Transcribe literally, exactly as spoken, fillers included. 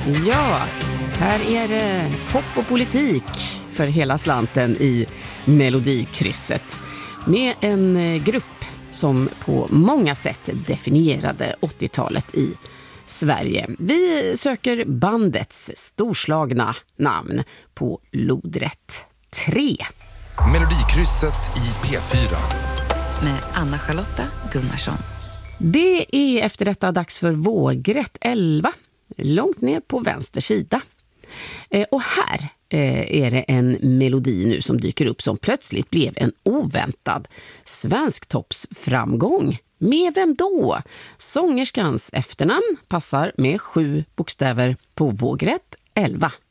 Ja, här är det pop och politik för hela slanten i Melodikrysset. Med en grupp som på många sätt definierade åttiotalet i Sverige. Vi söker bandets storslagna namn på lodrätt tre. Melodikrysset i P fyra. Med Anna-Charlotta Gunnarsson. Det är efter detta dags för vågrätt elva. Långt ner på vänster sida. Eh, och här eh, är det en melodi nu som dyker upp som plötsligt blev en oväntad svensktoppsframgång. Med vem då? Sångerskans efternamn passar med sju bokstäver på vågrätt elva.